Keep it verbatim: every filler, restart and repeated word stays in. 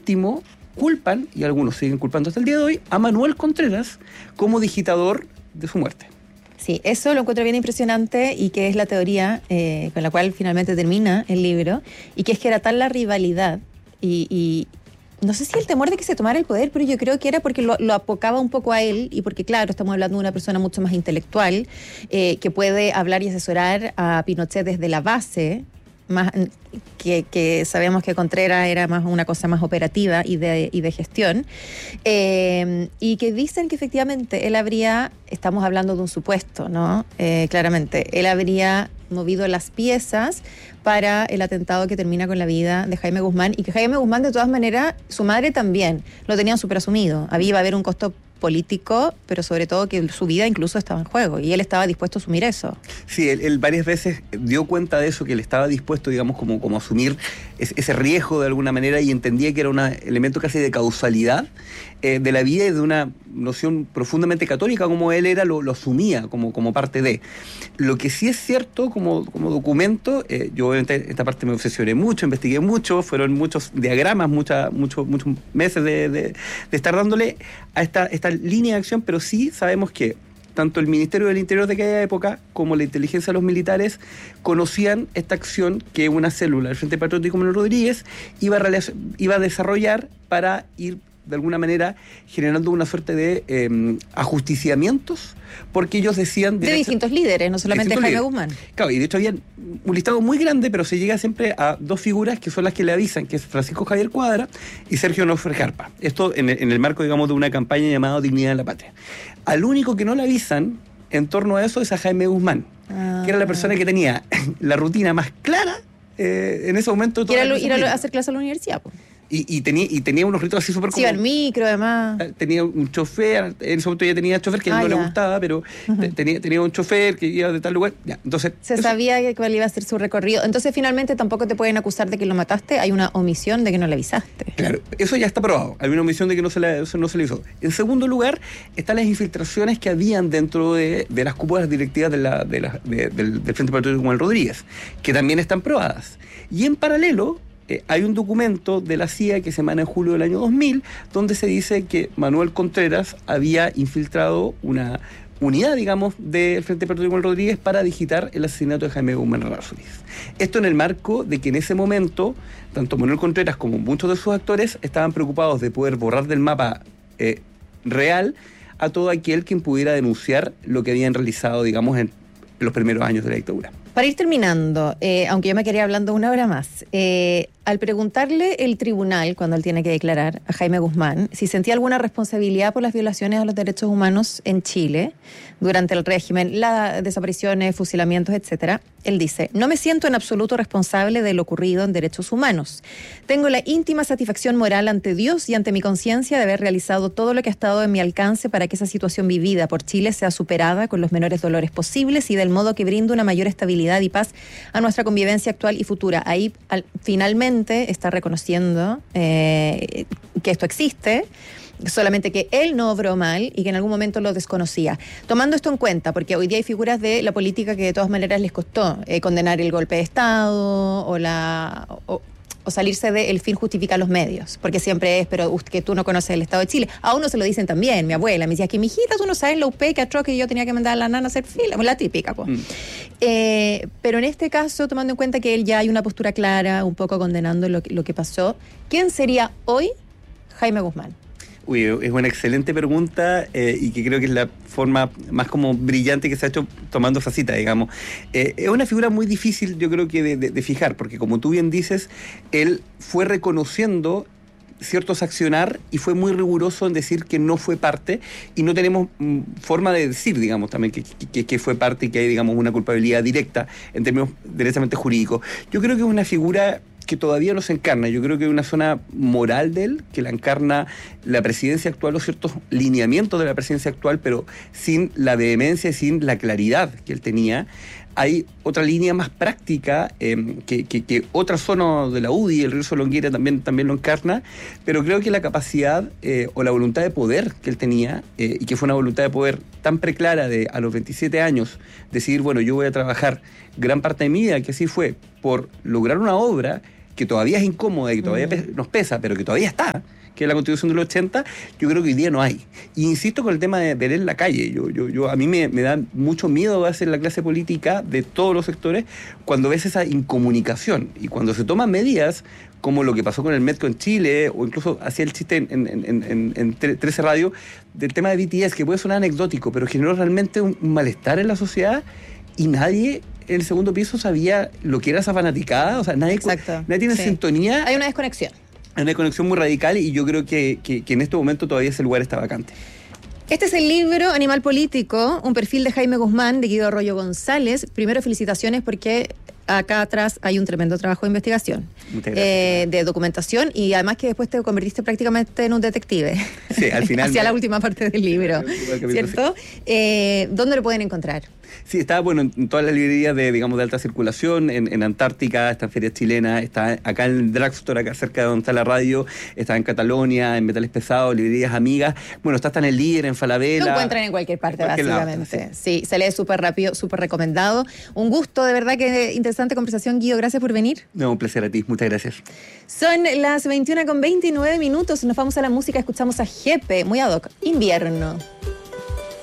último, culpan, y algunos siguen culpando hasta el día de hoy, a Manuel Contreras como digitador de su muerte. Sí, eso lo encuentro bien impresionante y que es la teoría eh, con la cual finalmente termina el libro, y que es que era tal la rivalidad y, y no sé si el temor de que se tomara el poder, pero yo creo que era porque lo, lo apocaba un poco a él, y porque claro, estamos hablando de una persona mucho más intelectual eh, que puede hablar y asesorar a Pinochet desde la base, más que, que sabemos que Contreras era más una cosa más operativa y de, y de gestión, eh, y que dicen que efectivamente él habría, estamos hablando de un supuesto, ¿no? Eh, claramente, él habría movido las piezas para el atentado que termina con la vida de Jaime Guzmán, y que Jaime Guzmán, de todas maneras, su madre también lo tenían súper asumido. Había, iba a haber un costo político, pero sobre todo que su vida incluso estaba en juego, y él estaba dispuesto a asumir eso. Sí, él, él varias veces dio cuenta de eso, que él estaba dispuesto, digamos, como, como a asumir ese, ese riesgo de alguna manera, y entendía que era un elemento casi de causalidad eh, de la vida, y de una noción profundamente católica, como él era, lo, lo asumía como, como parte de. Lo que sí es cierto como, como documento, eh, yo obviamente esta parte me obsesioné mucho, investigué mucho, fueron muchos diagramas, mucha, mucho, muchos meses de, de, de estar dándole a esta, esta línea de acción, pero sí sabemos que tanto el Ministerio del Interior de aquella época como la inteligencia de los militares conocían esta acción que una célula del Frente Patriótico Manuel Rodríguez iba a, realiz- iba a desarrollar para ir de alguna manera generando una suerte de eh, ajusticiamientos, porque ellos decían... De distintos líderes, no solamente Jaime líderes. Guzmán. Claro, y de hecho había un listado muy grande, pero se llega siempre a dos figuras que son las que le avisan, que es Francisco Javier Cuadra y Sergio Nofre Jarpa. Esto en el, en el marco, digamos, de una campaña llamada Dignidad en la Patria. Al único que no le avisan en torno a eso es a Jaime Guzmán, ah. que era la persona que tenía la rutina más clara eh, en ese momento. Que era ir a hacer clase a la universidad, pues. Y, y, tenía, y tenía unos ritos así súper comunes. Sí, al micro, además. Tenía un chofer, en ese momento ya tenía chofer, que a él ah, no ya. le gustaba, pero uh-huh. tenía, tenía un chofer que iba de tal lugar. Ya, entonces, Se eso. sabía que cuál iba a ser su recorrido. Entonces, finalmente, tampoco te pueden acusar de que lo mataste. Hay una omisión de que no le avisaste. Claro, eso ya está probado. Hay una omisión de que no se le, no se le hizo. En segundo lugar, están las infiltraciones que habían dentro de, de las cúpulas directivas de la, de la, de, del, del Frente Patriótico Manuel Rodríguez, que también están probadas. Y en paralelo, Eh, hay un documento de la C I A que se emana en julio del año dos mil, donde se dice que Manuel Contreras había infiltrado una unidad, digamos, del Frente Patriótico Rodríguez para digitar el asesinato de Jaime Guzmán Errázuriz. Esto en el marco de que en ese momento, tanto Manuel Contreras como muchos de sus actores estaban preocupados de poder borrar del mapa eh, real a todo aquel quien pudiera denunciar lo que habían realizado, digamos, en los primeros años de la dictadura. Para ir terminando, eh, aunque yo me quería hablando una hora más, eh, al preguntarle el tribunal, cuando él tiene que declarar a Jaime Guzmán, si sentía alguna responsabilidad por las violaciones a los derechos humanos en Chile durante el régimen, las desapariciones, fusilamientos, etcétera, él dice: no me siento en absoluto responsable de lo ocurrido en derechos humanos. Tengo la íntima satisfacción moral ante Dios y ante mi conciencia de haber realizado todo lo que ha estado en mi alcance para que esa situación vivida por Chile sea superada con los menores dolores posibles y del modo que brinda una mayor estabilidad y paz a nuestra convivencia actual y futura. Ahí al, finalmente está reconociendo eh, que esto existe, solamente que él no obró mal y que en algún momento lo desconocía. Tomando esto en cuenta, porque hoy día hay figuras de la política que de todas maneras les costó eh, condenar el golpe de Estado o la... O, o salirse de el fin justifica los medios, porque siempre es, pero que tú no conoces el Estado de Chile. A uno se lo dicen también, mi abuela me decía que mi hijita, tú no sabes la U P, que atroz que yo tenía que mandar a la nana a hacer fila, la típica, pues. Mm. Eh, pero en este caso, tomando en cuenta que él ya hay una postura clara, un poco condenando lo, lo que pasó, ¿quién sería hoy Jaime Guzmán? Uy, es una excelente pregunta eh, y que creo que es la forma más como brillante que se ha hecho tomando esa cita, digamos. Eh, es una figura muy difícil, yo creo que de, de, de fijar, porque como tú bien dices, él fue reconociendo ciertos accionar y fue muy riguroso en decir que no fue parte, y no tenemos mm, forma de decir, digamos, también que, que, que fue parte y que hay, digamos, una culpabilidad directa en términos directamente jurídicos. Yo creo que es una figura que todavía no se encarna. Yo creo que hay una zona moral de él que la encarna la presidencia actual o ciertos lineamientos de la presidencia actual, pero sin la vehemencia y sin la claridad que él tenía. Hay otra línea más práctica eh, que, que, que otra zona de la U D I, el Río Longueira también, también lo encarna, pero creo que la capacidad eh, o la voluntad de poder que él tenía, eh, y que fue una voluntad de poder tan preclara de a los veintisiete años, decidir, bueno, yo voy a trabajar gran parte de mi vida, que así fue, por lograr una obra que todavía es incómoda y que todavía mm. nos pesa, pero que todavía está, que es la Constitución de los ochenta, yo creo que hoy día no hay. Y insisto con el tema de, de leer la calle. Yo, yo, yo, a mí me, me da mucho miedo hacer la clase política de todos los sectores cuando ves esa incomunicación y cuando se toman medidas como lo que pasó con el Metro en Chile, o incluso hacía el chiste en, en, en, en, en trece Radio, del tema de B T S, que puede sonar anecdótico, pero generó realmente un, un malestar en la sociedad y nadie en el segundo piso sabía lo que era esa fanaticada. O sea, nadie, nadie tiene sí. sintonía. Hay una desconexión. Hay una conexión muy radical y yo creo que, que, que en este momento todavía ese lugar está vacante. Este es el libro Animal Político, un perfil de Jaime Guzmán, de Guido Arroyo González. Primero, felicitaciones porque acá atrás hay un tremendo trabajo de investigación, Muchas gracias, eh, de documentación, y además que después te convertiste prácticamente en un detective. Sí, al final. Hacia me... la última parte del libro, ¿cierto? Sí. Eh, ¿Dónde lo pueden encontrar? Sí, está bueno en todas las librerías de, digamos, de alta circulación, en, en Antártica, está en Ferias Chilenas, está acá en Drugstore, acá cerca de donde está la radio, está en Catalonia, en Metales Pesados, librerías amigas. Bueno, está hasta en el Líder, en Falabella. Lo encuentran en cualquier parte, en cualquier básicamente. Lado, sí. sí, se lee súper rápido, súper recomendado. Un gusto, de verdad, que interesante conversación, Guido. Gracias por venir. No, un placer a ti. Muchas gracias. Son las veintiuna con veintinueve minutos. Nos vamos a la música, escuchamos a Jepe, muy ad hoc, Invierno.